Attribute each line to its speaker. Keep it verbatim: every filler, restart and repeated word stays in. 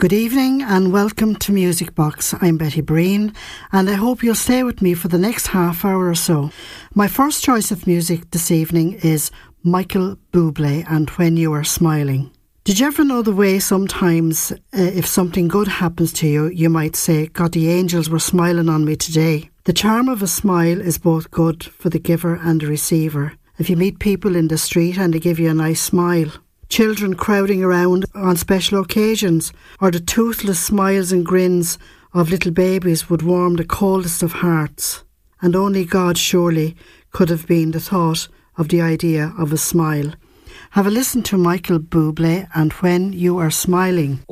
Speaker 1: Good evening and welcome to Music Box. I'm Betty Breen and I hope you'll stay with me for the next half hour or so. My first choice of music this evening is Michael Bublé and When You Are Smiling. Did you ever know the way sometimes uh, if something good happens to you, you might say, God, the angels were smiling on me today. The charm of a smile is both good for the giver and the receiver. If you meet people in the street and they give you a nice smile, children crowding around on special occasions, or the toothless smiles and grins of little babies would warm the coldest of hearts. And only God surely could have been the thought of the idea of a smile. Have a listen to Michael Bublé and When You Are Smiling.